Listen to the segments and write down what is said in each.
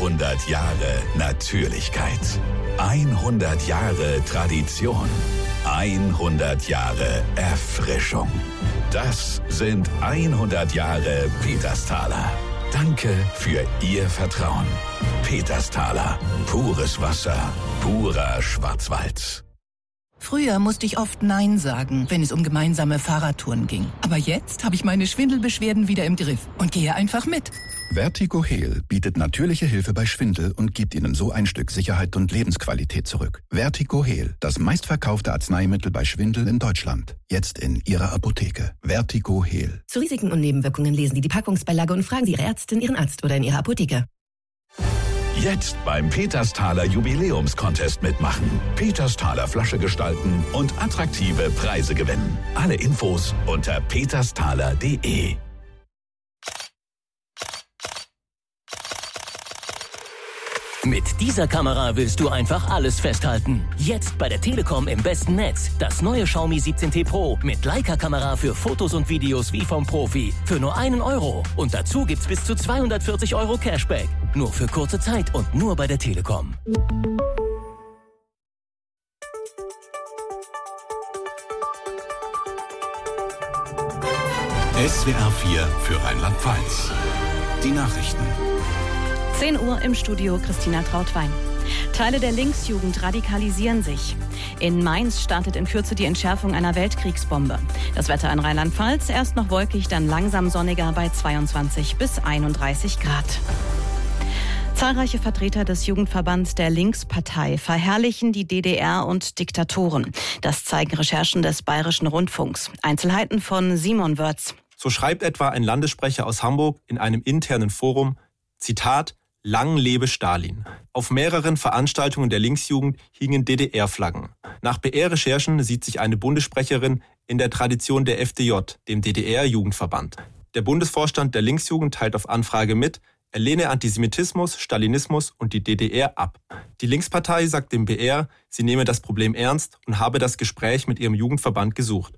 100 Jahre Natürlichkeit. 100 Jahre Tradition. 100 Jahre Erfrischung. Das sind 100 Jahre Petersthaler. Danke für Ihr Vertrauen. Petersthaler. Pures Wasser. Purer Schwarzwald. Früher musste ich oft Nein sagen, wenn es um gemeinsame Fahrradtouren ging. Aber jetzt habe ich meine Schwindelbeschwerden wieder im Griff und gehe einfach mit. Vertigo Heal bietet natürliche Hilfe bei Schwindel und gibt Ihnen so ein Stück Sicherheit und Lebensqualität zurück. Vertigo Heal, das meistverkaufte Arzneimittel bei Schwindel in Deutschland. Jetzt in Ihrer Apotheke. Vertigo Heal. Zu Risiken und Nebenwirkungen lesen Sie die Packungsbeilage und fragen Sie Ihre Ärztin, Ihren Arzt oder in Ihrer Apotheke. Jetzt beim Petersthaler Jubiläumscontest mitmachen. Petersthaler Flasche gestalten und attraktive Preise gewinnen. Alle Infos unter petersthaler.de. Mit dieser Kamera willst du einfach alles festhalten. Jetzt bei der Telekom im besten Netz. Das neue Xiaomi 17T Pro mit Leica-Kamera für Fotos und Videos wie vom Profi. Für nur €1. Und dazu gibt's bis zu 240 € Cashback. Nur für kurze Zeit und nur bei der Telekom. SWR 4 für Rheinland-Pfalz. Die Nachrichten. 10 Uhr im Studio Christina Trautwein. Teile der Linksjugend radikalisieren sich. In Mainz startet in Kürze die Entschärfung einer Weltkriegsbombe. Das Wetter in Rheinland-Pfalz erst noch wolkig, dann langsam sonniger bei 22 bis 31 Grad. Zahlreiche Vertreter des Jugendverbands der Linkspartei verherrlichen die DDR und Diktatoren. Das zeigen Recherchen des Bayerischen Rundfunks. Einzelheiten von Simon Wörz. So schreibt etwa ein Landessprecher aus Hamburg in einem internen Forum, Zitat, Lang lebe Stalin. Auf mehreren Veranstaltungen der Linksjugend hingen DDR-Flaggen. Nach BR-Recherchen sieht sich eine Bundessprecherin in der Tradition der FDJ, dem DDR-Jugendverband. Der Bundesvorstand der Linksjugend teilt auf Anfrage mit, er lehne Antisemitismus, Stalinismus und die DDR ab. Die Linkspartei sagt dem BR, sie nehme das Problem ernst und habe das Gespräch mit ihrem Jugendverband gesucht.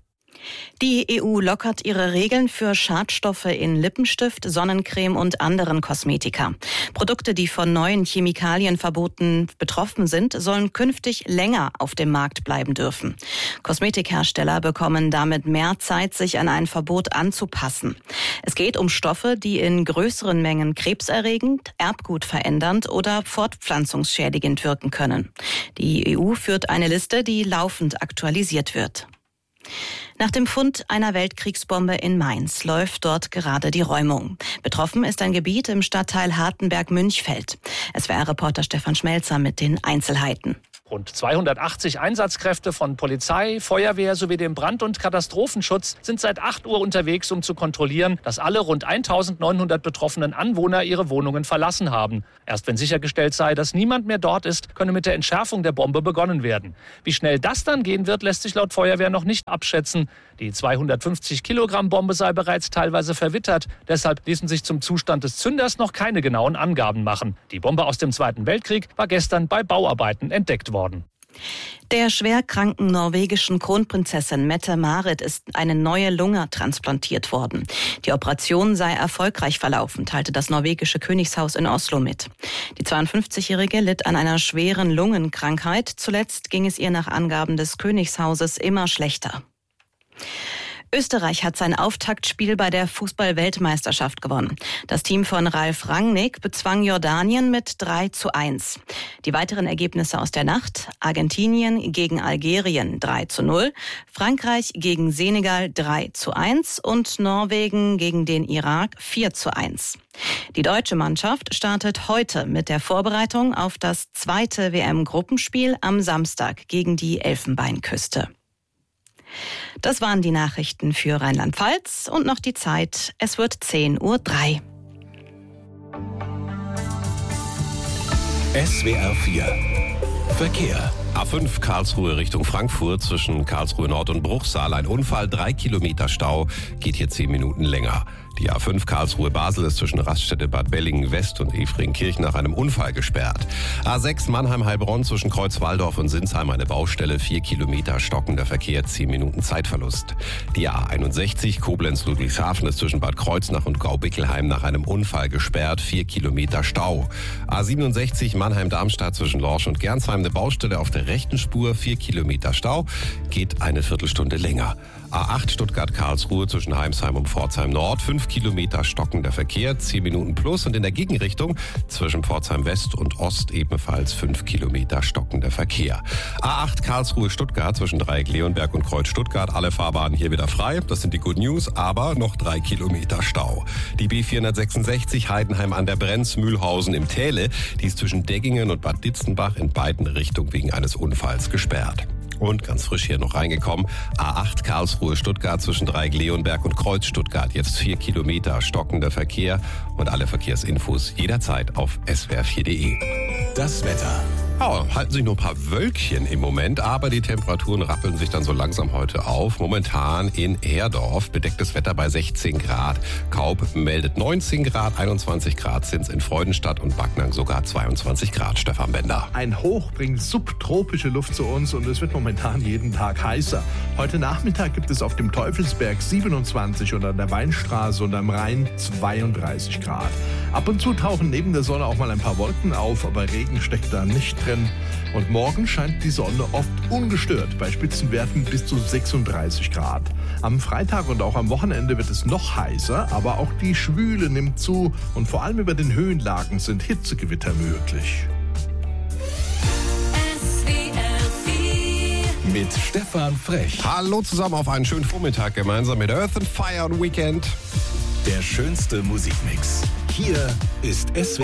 Die EU lockert ihre Regeln für Schadstoffe in Lippenstift, Sonnencreme und anderen Kosmetika. Produkte, die von neuen Chemikalienverboten betroffen sind, sollen künftig länger auf dem Markt bleiben dürfen. Kosmetikhersteller bekommen damit mehr Zeit, sich an ein Verbot anzupassen. Es geht um Stoffe, die in größeren Mengen krebserregend, erbgutverändernd oder fortpflanzungsschädigend wirken können. Die EU führt eine Liste, die laufend aktualisiert wird. Nach dem Fund einer Weltkriegsbombe in Mainz läuft dort gerade die Räumung. Betroffen ist ein Gebiet im Stadtteil Hartenberg-Münchfeld. SWR-Reporter Stefan Schmelzer mit den Einzelheiten. Rund 280 Einsatzkräfte von Polizei, Feuerwehr sowie dem Brand- und Katastrophenschutz sind seit 8 Uhr unterwegs, um zu kontrollieren, dass alle rund 1900 betroffenen Anwohner ihre Wohnungen verlassen haben. Erst wenn sichergestellt sei, dass niemand mehr dort ist, könne mit der Entschärfung der Bombe begonnen werden. Wie schnell das dann gehen wird, lässt sich laut Feuerwehr noch nicht abschätzen. Die 250 Kilogramm Bombe sei bereits teilweise verwittert. Deshalb ließen sich zum Zustand des Zünders noch keine genauen Angaben machen. Die Bombe aus dem Zweiten Weltkrieg war gestern bei Bauarbeiten entdeckt worden. Der schwerkranken norwegischen Kronprinzessin Mette-Marit ist eine neue Lunge transplantiert worden. Die Operation sei erfolgreich verlaufen, teilte das norwegische Königshaus in Oslo mit. Die 52-Jährige litt an einer schweren Lungenkrankheit. Zuletzt ging es ihr nach Angaben des Königshauses immer schlechter. Österreich hat sein Auftaktspiel bei der Fußball-Weltmeisterschaft gewonnen. Das Team von Ralf Rangnick bezwang Jordanien mit 3:1. Die weiteren Ergebnisse aus der Nacht: Argentinien gegen Algerien 3:0, Frankreich gegen Senegal 3:1 und Norwegen gegen den Irak 4:1. Die deutsche Mannschaft startet heute mit der Vorbereitung auf das zweite WM-Gruppenspiel am Samstag gegen die Elfenbeinküste. Das waren die Nachrichten für Rheinland-Pfalz und noch die Zeit. Es wird 10:03 Uhr. SWR 4 Verkehr. A5 Karlsruhe Richtung Frankfurt zwischen Karlsruhe Nord und Bruchsal. Ein Unfall, 3 Kilometer Stau, geht hier 10 Minuten länger. Die A5 Karlsruhe-Basel ist zwischen Raststätte Bad Bellingen-West und Efringkirchen nach einem Unfall gesperrt. A6 Mannheim-Heilbronn zwischen Kreuzwaldorf und Sinsheim eine Baustelle, 4 Kilometer stockender Verkehr, 10 Minuten Zeitverlust. Die A61 Koblenz-Ludwigshafen ist zwischen Bad Kreuznach und Gaubickelheim nach einem Unfall gesperrt, 4 Kilometer Stau. A67 Mannheim-Darmstadt zwischen Lorsch und Gernsheim eine Baustelle auf der rechten Spur, 4 Kilometer Stau, geht eine Viertelstunde länger. A8 Stuttgart-Karlsruhe zwischen Heimsheim und Pforzheim Nord, 5 Kilometer stockender Verkehr, 10 Minuten plus, und in der Gegenrichtung zwischen Pforzheim West und Ost ebenfalls 5 Kilometer stockender Verkehr. A8 Karlsruhe-Stuttgart zwischen Dreieck Leonberg und Kreuz Stuttgart, alle Fahrbahnen hier wieder frei, das sind die Good News, aber noch 3 Kilometer Stau. Die B466 Heidenheim an der Brenz, Mühlhausen im Täle, die ist zwischen Deggingen und Bad Ditzenbach in beiden Richtungen wegen eines Unfalls gesperrt. Und ganz frisch hier noch reingekommen, A8 Karlsruhe-Stuttgart zwischen Dreieck Leonberg und Kreuz Stuttgart. Jetzt 4 Kilometer stockender Verkehr, und alle Verkehrsinfos jederzeit auf swr4.de. Das Wetter. Ja, halten sich nur ein paar Wölkchen im Moment, aber die Temperaturen rappeln sich dann so langsam heute auf. Momentan in Herdorf bedecktes Wetter bei 16 Grad. Kaub meldet 19 Grad, 21 Grad sind es in Freudenstadt und Backnang sogar 22 Grad. Stefan Bender. Ein Hoch bringt subtropische Luft zu uns und es wird momentan jeden Tag heißer. Heute Nachmittag gibt es auf dem Teufelsberg 27 und an der Weinstraße und am Rhein 32 Grad. Ab und zu tauchen neben der Sonne auch mal ein paar Wolken auf, aber Regen steckt da nicht drin. Und morgen scheint die Sonne oft ungestört, bei Spitzenwerten bis zu 36 Grad. Am Freitag und auch am Wochenende wird es noch heißer, aber auch die Schwüle nimmt zu und vor allem über den Höhenlagen sind Hitzegewitter möglich. Mit Stefan Frech. Hallo zusammen auf einen schönen Vormittag gemeinsam mit Earth and Fire und Weekend. Der schönste Musikmix. Hier ist SWR.